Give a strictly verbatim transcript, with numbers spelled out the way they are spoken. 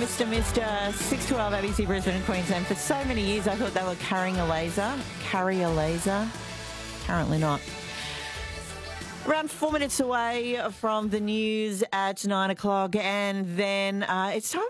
Mister Mister six twelve A B C Brisbane and Queensland. For so many years I thought they were carrying a laser. Carry a laser? Apparently not. Around four minutes away from the news at nine o'clock, and then uh, it's time